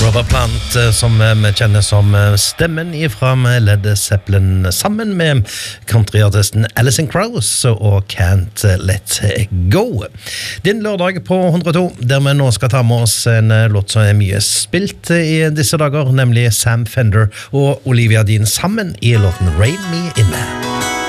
Robert Plant, som vi kjenner som stemmen ifra Led Zeppelin, sammen med countryartisten Alison Krauss og Can't Let Go. Din lørdag på 102, der vi nå skal ta med oss en låt som er mye spilt i disse dager, nemlig Sam Fender og Olivia Dean sammen i låten Rain Me In.